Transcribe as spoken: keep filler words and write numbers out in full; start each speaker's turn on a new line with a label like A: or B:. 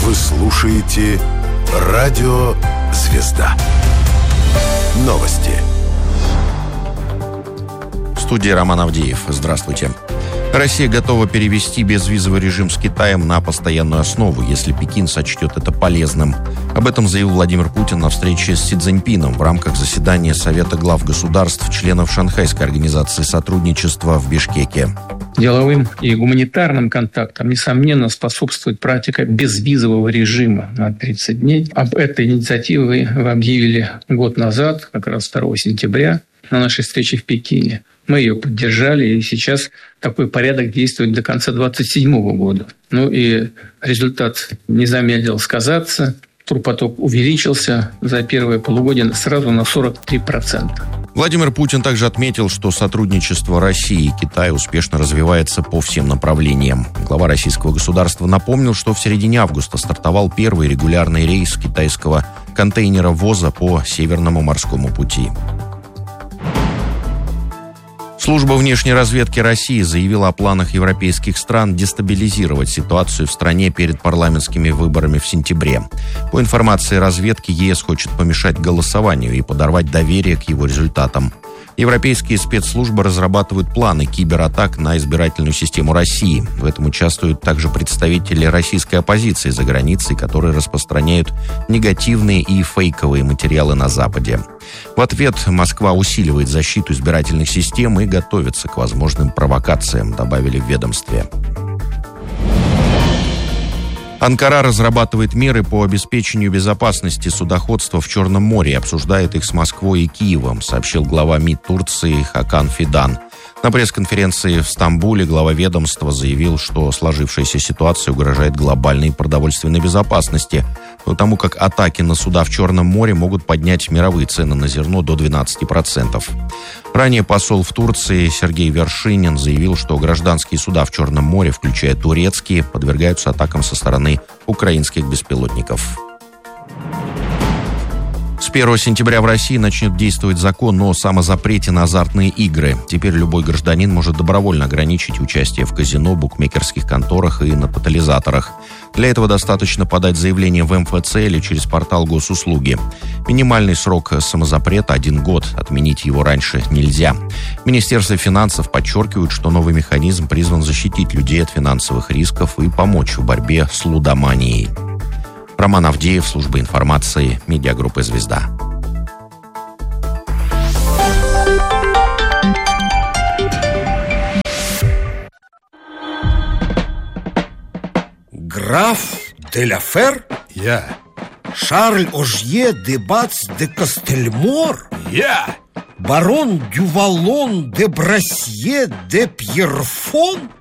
A: Вы слушаете «Радио Звезда». Новости.
B: В студии Роман Авдеев. Здравствуйте. Россия готова перевести безвизовый режим с Китаем на постоянную основу, если Пекин сочтет это полезным. Об этом заявил Владимир Путин на встрече с Си Цзиньпином в рамках заседания Совета глав государств, членов Шанхайской организации сотрудничества в Бишкеке.
C: Деловым и гуманитарным контактам, несомненно, способствует практика безвизового режима на тридцать дней. Об этой инициативе вы объявили год назад, как раз второго сентября, на нашей встрече в Пекине. Мы ее поддержали, и сейчас такой порядок действует до конца двадцать седьмого года. Ну и результат не замедлил сказаться. Турпоток увеличился за первое полугодие сразу на сорок три процента.
B: Владимир Путин также отметил, что сотрудничество России и Китая успешно развивается по всем направлениям. Глава российского государства напомнил, что в середине августа стартовал первый регулярный рейс китайского контейнеровоза по Северному морскому пути. Служба внешней разведки России заявила о планах европейских стран дестабилизировать ситуацию в стране перед парламентскими выборами в сентябре. По информации разведки, ЕС хочет помешать голосованию и подорвать доверие к его результатам. Европейские спецслужбы разрабатывают планы кибератак на избирательную систему России. В этом участвуют также представители российской оппозиции за границей, которые распространяют негативные и фейковые материалы на Западе. В ответ Москва усиливает защиту избирательных систем и готовится к возможным провокациям, добавили в ведомстве. Анкара разрабатывает меры по обеспечению безопасности судоходства в Черном море и обсуждает их с Москвой и Киевом, сообщил глава МИД Турции Хакан Фидан. На пресс-конференции в Стамбуле глава ведомства заявил, что сложившаяся ситуация угрожает глобальной продовольственной безопасности, потому как атаки на суда в Черном море могут поднять мировые цены на зерно до двенадцати процентов. Ранее посол в Турции Сергей Вершинин заявил, что гражданские суда в Черном море, включая турецкие, подвергаются атакам со стороны украинских беспилотников. С первого сентября в России начнет действовать закон о самозапрете на азартные игры. Теперь любой гражданин может добровольно ограничить участие в казино, букмекерских конторах и на тотализаторах. Для этого достаточно подать заявление в эм эф цэ или через портал госуслуги. Минимальный срок самозапрета – один год. Отменить его раньше нельзя. Министерство финансов подчеркивает, что новый механизм призван защитить людей от финансовых рисков и помочь в борьбе с лудоманией. Роман Авдеев, служба информации, медиагруппа «Звезда».
D: Граф де ла Фер?
E: Я.
D: Шарль Ожье де Бац де Костельмор?
E: Я.
D: Барон Дювалон де Брасье де Пьерфон?